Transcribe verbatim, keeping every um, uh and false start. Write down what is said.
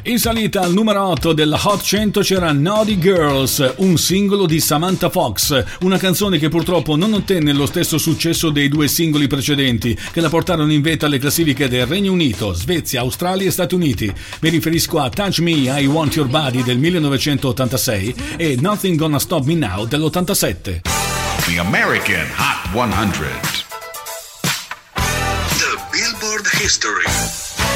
In salita al numero otto della Hot cento c'era Naughty Girls, un singolo di Samantha Fox, una canzone che purtroppo non ottenne lo stesso successo dei due singoli precedenti, che la portarono in vetta alle classifiche del Regno Unito, Svezia, Australia e Stati Uniti. Mi riferisco a Touch Me, I Want Your Body del millenovecentottantasei e Nothing Gonna Stop Me Now dell'ottantasette. The American Hot one hundred. The Billboard History.